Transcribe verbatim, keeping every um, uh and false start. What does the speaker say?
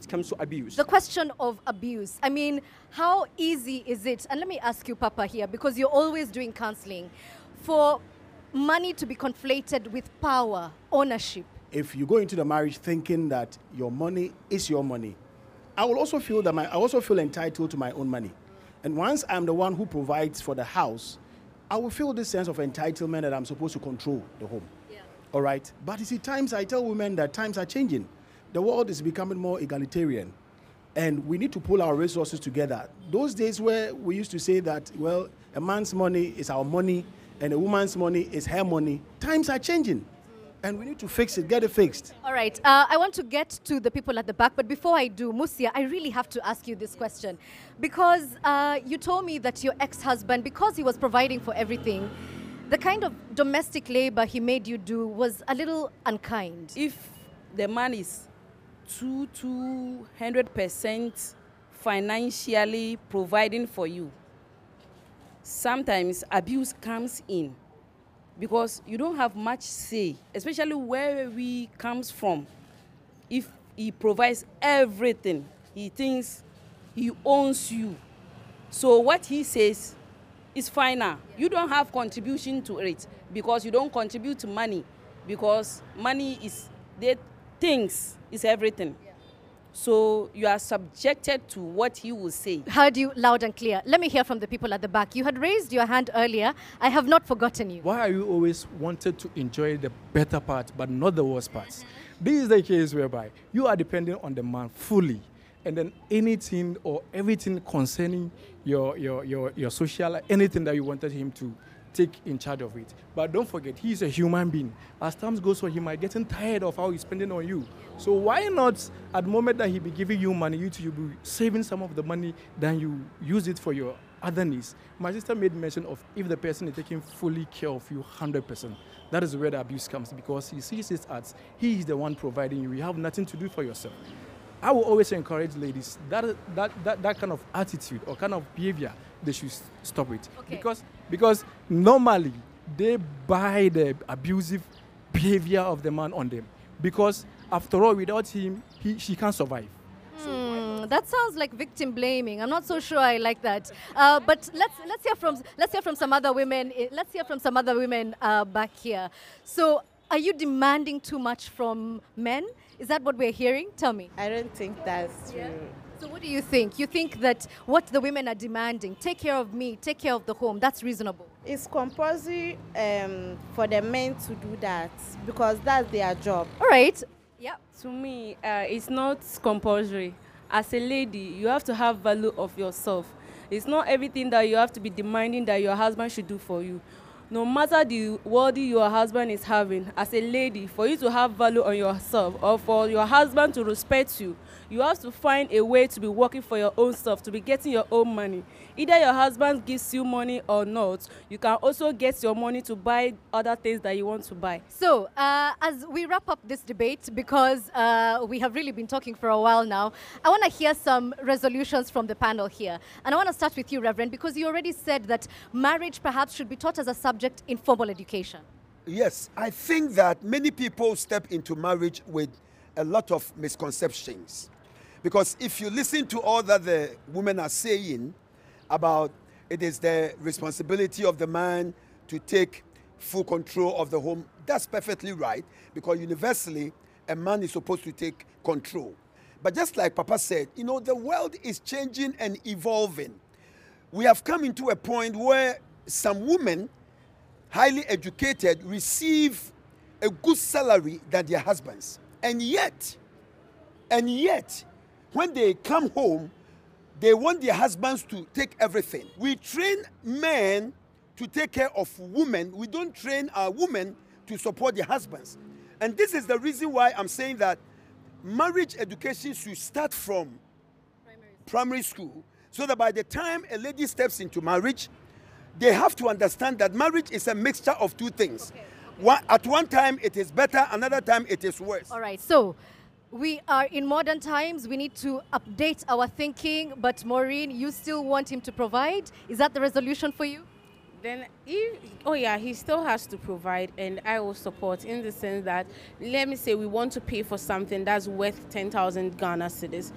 it comes to abuse. The question of abuse. I mean, how easy is it? And let me ask you, Papa, here, because you're always doing counseling, for money to be conflated with power, ownership. If you go into the marriage thinking that your money is your money, I will also feel that my, I also feel entitled to my own money. And once I'm the one who provides for the house, I will feel this sense of entitlement that I'm supposed to control the home. Yeah. All right? But you see, times, I tell women that times are changing. The world is becoming more egalitarian. And we need to pull our resources together. Those days where we used to say that, well, a man's money is our money and a woman's money is her money, times are changing. And we need to fix it, get it fixed. All right. Uh, I want to get to the people at the back. But before I do, Musia, I really have to ask you this question. Because uh, you told me that your ex-husband, because he was providing for everything, the kind of domestic labor he made you do was a little unkind. If the man is two, two hundred percent financially providing for you, sometimes abuse comes in. Because you don't have much say, especially where we comes from. If he provides everything, he thinks he owns you. So what he says is final. Yeah. You don't have contribution to it because you don't contribute to money. Because money is the things is everything. Yeah. So you are subjected to what he will say. Heard you loud and clear. Let me hear from the people at the back. You had raised your hand earlier. I have not forgotten you. Why are you always wanted to enjoy the better part but not the worst parts? This is the case whereby you are dependent on the man fully, and then anything or everything concerning your, your, your, your social, anything that you wanted him to take in charge of it. But don't forget, he's a human being. As times goes on, he might getting tired of how he's spending on you. So why not, at the moment that he be giving you money, you to be saving some of the money, then you use it for your other needs. My sister made mention of if the person is taking fully care of you one hundred percent. That is where the abuse comes, because he sees it as he is the one providing you. You have nothing to do for yourself. I will always encourage ladies that that, that that kind of attitude or kind of behavior, they should stop it. Okay. Because because normally they buy the abusive behavior of the man on them. Because after all, without him, he, she can't survive. Hmm, that sounds like victim blaming. I'm not so sure I like that. Uh, but let's let's hear from let's hear from some other women. Let's hear from some other women uh, back here. So, are you demanding too much from men? Is that what we're hearing? Tell me. I don't think that's true. Yeah. So what do you think? You think that what the women are demanding, take care of me, take care of the home, that's reasonable? It's compulsory um, for the men to do that because that's their job. All right. Yeah. To me, uh, it's not compulsory. As a lady, you have to have value of yourself. It's not everything that you have to be demanding that your husband should do for you. No matter the world your husband is having, as a lady, for you to have value on yourself or for your husband to respect you, you have to find a way to be working for your own self, to be getting your own money. Either your husband gives you money or not, you can also get your money to buy other things that you want to buy. So, uh, as we wrap up this debate, because uh, we have really been talking for a while now, I want to hear some resolutions from the panel here. And I want to start with you, Reverend, because you already said that marriage perhaps should be taught as a subject in formal education. Yes, I think that many people step into marriage with a lot of misconceptions. Because if you listen to all that the women are saying about it is the responsibility of the man to take full control of the home, that's perfectly right, because universally, a man is supposed to take control. But just like Papa said, you know, the world is changing and evolving. We have come into a point where some women, highly educated, receive a good salary than their husbands. And yet, and yet, when they come home, they want their husbands to take everything. We train men to take care of women. We don't train our women to support their husbands. And this is the reason why I'm saying that marriage education should start from primary, primary school, so that by the time a lady steps into marriage, they have to understand that marriage is a mixture of two things. Okay, okay. One, at one time, it is better, another time, it is worse. All right, so we are in modern times. We need to update our thinking. But Maureen, you still want him to provide? Is that the resolution for you? Then, if, oh yeah, he still has to provide, and I will support in the sense that, let me say we want to pay for something that's worth ten thousand Ghana cedis.